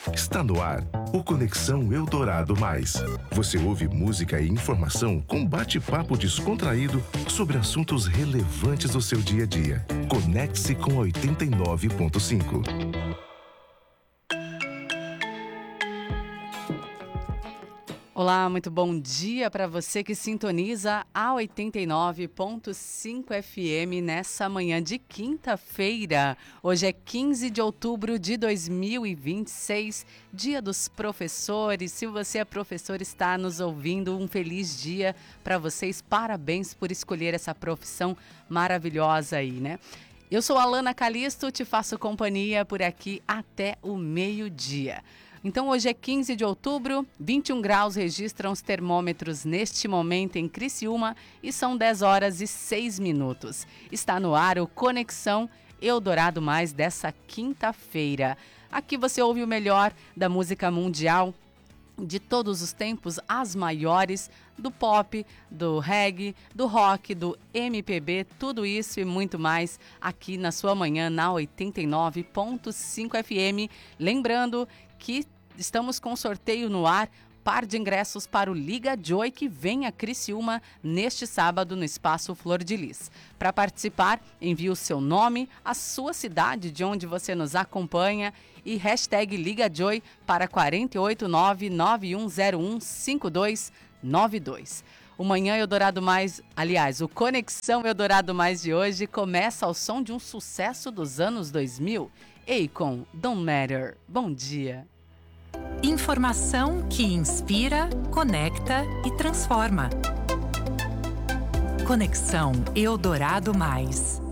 Está no ar o Conexão Eldorado Mais. Você ouve música e informação com bate-papo descontraído sobre assuntos relevantes do seu dia a dia. Conecte-se com 89.5. Olá, muito bom dia para você que sintoniza a 89.5 FM nessa manhã de quinta-feira. Hoje é 15 de outubro de 2026, Dia dos Professores. Se você é professor e está nos ouvindo, um feliz dia para vocês. Parabéns por escolher essa profissão maravilhosa aí, né? Eu sou a Alana Calisto, te faço companhia por aqui até o meio-dia. Então hoje é 15 de outubro, 21 graus registram os termômetros neste momento em Criciúma e são 10 horas e 6 minutos. Está no ar o Conexão Eldorado Mais dessa quinta-feira. Aqui você ouve o melhor da música mundial de todos os tempos, as maiores do pop, do reggae, do rock, do MPB, tudo isso e muito mais aqui na sua manhã na 89.5 FM. Lembrando que estamos com sorteio no ar, par de ingressos para o Liga Joy que vem a Criciúma neste sábado no Espaço Flor de Lis. Para participar, envie o seu nome, a sua cidade de onde você nos acompanha e hashtag Liga Joy para 489-9101-5292. O Manhã Eldorado Mais, aliás, o Conexão Eldorado Mais de hoje começa ao som de um sucesso dos anos 2000. Akon, Don't Matter. Bom dia. Informação que inspira, conecta e transforma. Conexão Eldorado Mais.